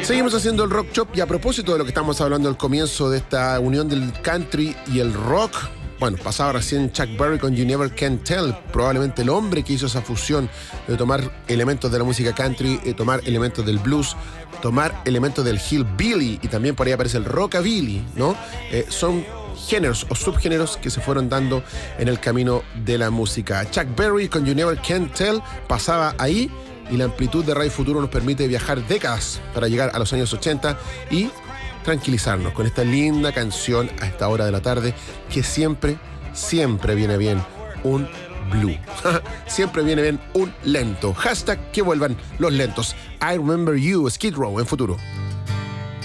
Seguimos haciendo el Rock Shop y a propósito de lo que estamos hablando al comienzo de esta unión del country y el rock, bueno, pasaba recién Chuck Berry con You Never Can Tell, probablemente el hombre que hizo esa fusión de tomar elementos de la música country, tomar elementos del blues, tomar elementos del hillbilly y también por ahí aparece el rockabilly, ¿no? Son géneros o subgéneros que se fueron dando en el camino de la música. Chuck Berry con You Never Can Tell pasaba ahí y la amplitud de Radio Futuro nos permite viajar décadas para llegar a los años 80 y tranquilizarnos con esta linda canción a esta hora de la tarde que siempre viene bien un blue. Siempre viene bien un lento. Hashtag que vuelvan los lentos. I Remember You, Skid Row en Futuro.